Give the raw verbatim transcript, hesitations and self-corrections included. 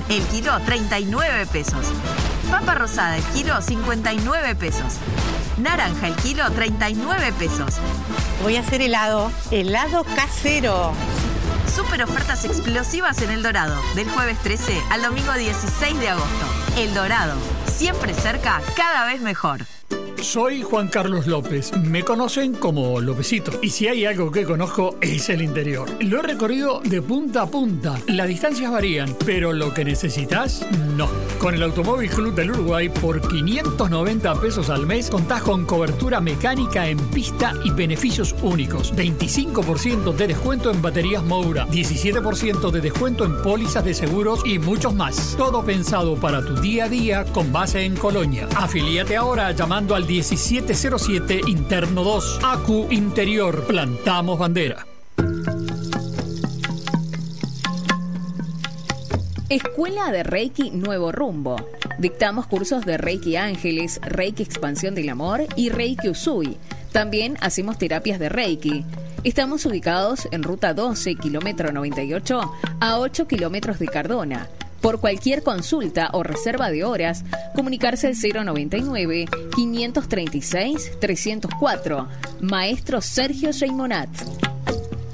el kilo treinta y nueve pesos. Papa rosada el kilo cincuenta y nueve pesos. Naranja el kilo treinta y nueve pesos. Voy a hacer helado, helado casero. Super ofertas explosivas en El Dorado, del jueves trece al domingo dieciséis de agosto. El Dorado, siempre cerca, cada vez mejor. Soy Juan Carlos López, me conocen como Lópezito, y si hay algo que conozco es el interior. Lo he recorrido de punta a punta, las distancias varían, pero lo que necesitas, no. Con el Automóvil Club del Uruguay, por quinientos noventa pesos al mes, contás con cobertura mecánica en pista y beneficios únicos. veinticinco por ciento de descuento en baterías Moura, diecisiete por ciento de descuento en pólizas de seguros y muchos más. Todo pensado para tu día a día con base en Colonia. Afilíate ahora llamando al diecisiete cero siete interno dos. A Q Interior. Plantamos bandera. Escuela de Reiki Nuevo Rumbo. Dictamos cursos de Reiki Ángeles, Reiki Expansión del Amor y Reiki Usui. También hacemos terapias de Reiki. Estamos ubicados en Ruta doce, kilómetro noventa y ocho, a ocho kilómetros de Cardona. Por cualquier consulta o reserva de horas, comunicarse al cero noventa y nueve, quinientos treinta y seis, trescientos cuatro. Maestro Sergio Seymonat.